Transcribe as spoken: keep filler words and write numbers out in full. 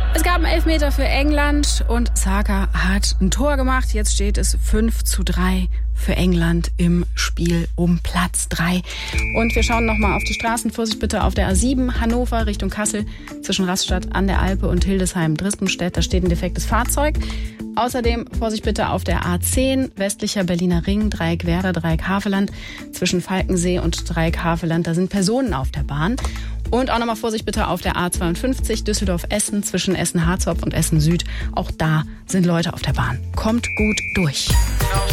Es gab einen Elfmeter für England und Saka hat ein Tor gemacht. Jetzt steht es fünf zu drei für England im Spiel um Platz drei. Und wir schauen nochmal auf die Straßen. Vorsicht bitte auf der A sieben Hannover Richtung Kassel zwischen Rastatt an der Alpe und Hildesheim-Drispenstedt. Da steht ein defektes Fahrzeug. Außerdem Vorsicht bitte auf der A zehn westlicher Berliner Ring, Dreieck Werder, Dreieck Havelland zwischen Falkensee und Dreieck Havelland. Da sind Personen auf der Bahn. Und auch nochmal Vorsicht bitte auf der A zweiundfünfzig Düsseldorf-Essen zwischen Essen-Harzopf und Essen-Süd. Auch da sind Leute auf der Bahn. Kommt gut durch.